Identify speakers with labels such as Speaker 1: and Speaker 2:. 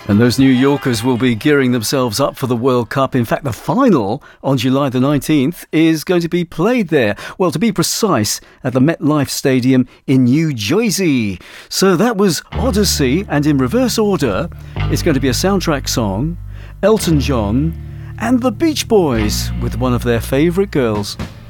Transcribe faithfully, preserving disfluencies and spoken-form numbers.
Speaker 1: And those New Yorkers will be gearing themselves up for the World Cup. In fact, the final on July the nineteenth is going to be played there. Well, to be precise, at the MetLife Stadium in New Jersey. So that was Odyssey, and in reverse order, it's going to be a soundtrack song, Elton John, and the Beach Boys with one of their favourite girls.